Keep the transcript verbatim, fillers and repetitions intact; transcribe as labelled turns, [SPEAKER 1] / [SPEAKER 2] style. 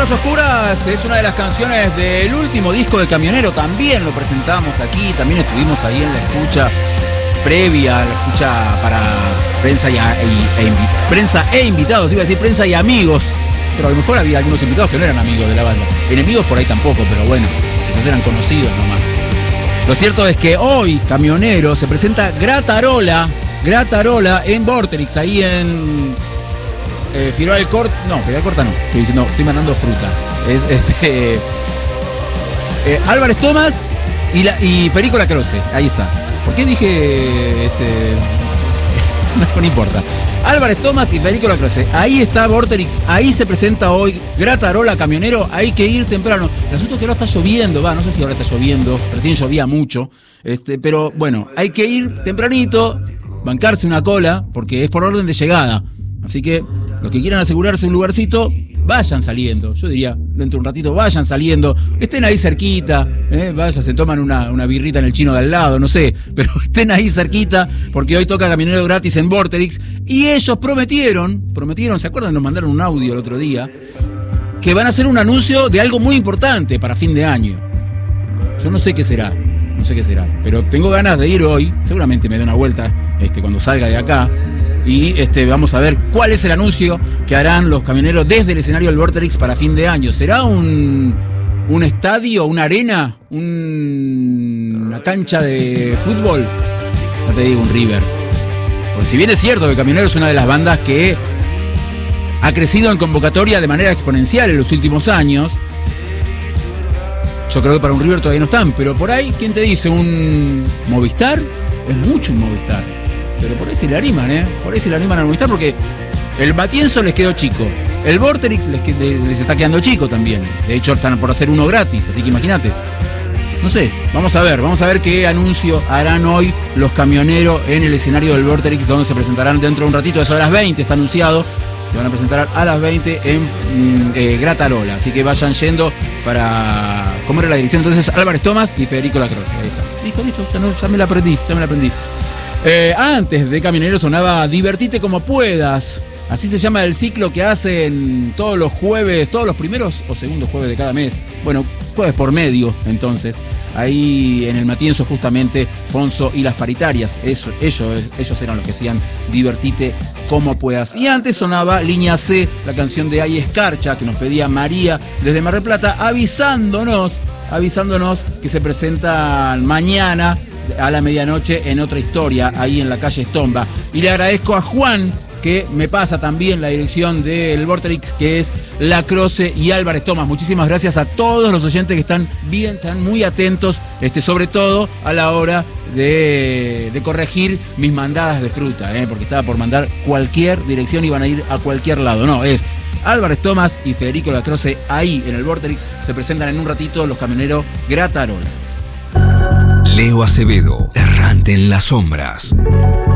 [SPEAKER 1] Sombras Oscuras es una de las canciones del último disco de Camionero. También lo presentamos aquí, también estuvimos ahí en la escucha previa, la escucha para prensa y, a, y e, prensa e invitados, iba a decir prensa y amigos, pero a lo mejor había algunos invitados que no eran amigos de la banda. Enemigos por ahí tampoco, pero bueno, quizás eran conocidos nomás. Lo cierto es que hoy, Camionero, se presenta Gratarola, Gratarola en Vorterix, ahí en eh, Figueroa del Corta, no, Figueroa del Corta no, estoy diciendo, estoy mandando fruta. Es este eh, Álvarez Tomás y, la, y Federico Lacroce, ahí está. ¿Por qué dije este? No, no importa. Álvarez Tomás y Federico Lacroce. Ahí está Vorterix, ahí se presenta hoy Gratarola, Camionero. Hay que ir temprano. El asunto es que ahora está lloviendo, va, no sé si ahora está lloviendo, recién llovía mucho. Este, pero bueno, hay que ir tempranito, bancarse una cola, porque es por orden de llegada. Así que los que quieran asegurarse un lugarcito, vayan saliendo. Yo diría, dentro de un ratito, vayan saliendo. Estén ahí cerquita, ¿eh? Vayan, se toman una, una birrita en el chino de al lado, no sé. Pero estén ahí cerquita, porque hoy toca Camionero gratis en Vorterix. Y ellos prometieron, prometieron, ¿se acuerdan? Nos mandaron un audio el otro día, que van a hacer un anuncio de algo muy importante para fin de año. Yo no sé qué será, no sé qué será. Pero tengo ganas de ir hoy, seguramente me dé una vuelta este, cuando salga de acá. Y este, vamos a ver cuál es el anuncio que harán los camioneros desde el escenario del Vorterix para fin de año. ¿Será un, un estadio, una arena, un, una cancha de fútbol? No te digo un River. Porque si bien es cierto que Camionero es una de las bandas que ha crecido en convocatoria de manera exponencial en los últimos años, yo creo que para un River todavía no están. Pero por ahí, ¿quién te dice? ¿Un Movistar? Es mucho un Movistar. Pero por ahí se le animan, ¿eh? Por ahí se le animan a Movistar porque el Matienzo les quedó chico. El Vorterix les, les está quedando chico también. De hecho, están por hacer uno gratis, así que imagínate. No sé, vamos a ver, vamos a ver qué anuncio harán hoy los camioneros en el escenario del Vorterix, donde se presentarán dentro de un ratito, eso a las veinte está anunciado. Se van a presentar a las veinte en eh, Gratarola. Así que vayan yendo para... ¿Cómo era la dirección? Entonces, Álvarez Tomás y Federico Lacroce. Ahí está. Listo, listo, ya, no, ya me la aprendí, ya me la aprendí. Eh, antes de Camionero sonaba Divertite como puedas. Así se llama el ciclo que hacen todos los jueves, todos los primeros o segundos jueves de cada mes. Bueno, jueves por medio, entonces. Ahí en el Matienzo justamente Fonso y las paritarias. Eso, ellos, ellos eran los que hacían Divertite como puedas. Y antes sonaba Línea C, la canción de Ay Escarcha, que nos pedía María desde Mar del Plata, avisándonos, avisándonos que se presentan mañana a la medianoche en Otra Historia, ahí en la calle Estomba. Y le agradezco a Juan, que me pasa también la dirección del Vorterix, que es Lacroce y Álvarez Tomás. Muchísimas gracias a todos los oyentes que están bien, están muy atentos, este, sobre todo a la hora de, de corregir mis mandadas de fruta, ¿eh? Porque estaba por mandar cualquier dirección y van a ir a cualquier lado. No, es Álvarez Tomás y Federico Lacroce ahí en el Vorterix. Se presentan en un ratito los camioneros Gratarola.
[SPEAKER 2] Leo Acevedo, errante en las sombras.